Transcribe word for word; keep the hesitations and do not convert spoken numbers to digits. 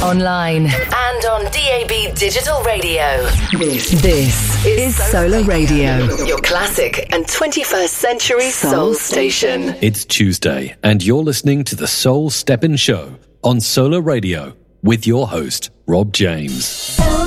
online, and on D A B Digital Radio. This, this is Solar Radio, your classic and twenty-first century soul station. It's Tuesday, and you're listening to the Soul Steppin' Show on Solar Radio with your host, Rob James.